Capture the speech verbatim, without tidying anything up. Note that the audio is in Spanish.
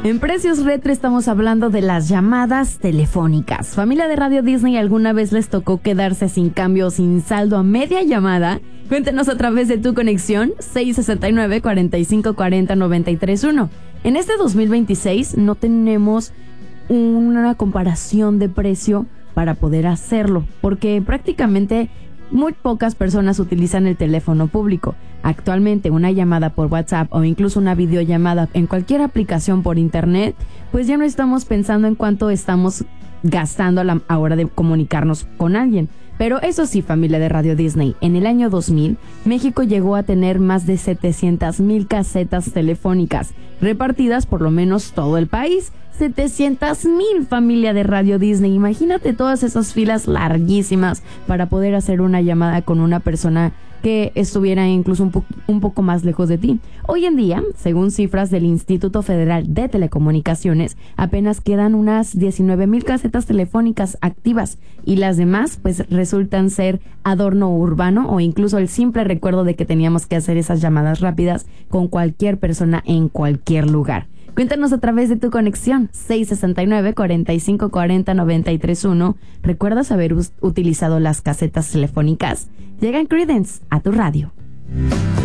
En Precios Retro estamos hablando de las llamadas telefónicas. Familia de Radio Disney, ¿alguna vez les tocó quedarse sin cambio o sin saldo a media llamada? Cuéntenos a través de tu conexión seis sesenta y nueve, cuarenta y cinco cuarenta, noventa y tres uno. En este dos mil veintiséis no tenemos una comparación de precio para poder hacerlo, porque prácticamente muy pocas personas utilizan el teléfono público. Actualmente una llamada por WhatsApp o incluso una videollamada en cualquier aplicación por internet, pues ya no estamos pensando en cuánto estamos gastando a la hora de comunicarnos con alguien. Pero eso sí, familia de Radio Disney, en el año dos mil, México llegó a tener más de setecientas mil casetas telefónicas, repartidas por lo menos todo el país. setecientas mil, familia de Radio Disney. Imagínate todas esas filas larguísimas para poder hacer una llamada con una persona que estuviera incluso un, po- un poco más lejos de ti. Hoy en día, según cifras del Instituto Federal de Telecomunicaciones, apenas quedan unas diecinueve mil casetas telefónicas activas y las demás pues resultan ser adorno urbano o incluso el simple recuerdo de que teníamos que hacer esas llamadas rápidas con cualquier persona en cualquier lugar. Cuéntanos a través de tu conexión seis sesenta y nueve, cuarenta y cinco cuarenta, noventa y tres uno. ¿Recuerdas haber us- utilizado las casetas telefónicas? Llegan Creedence a tu radio.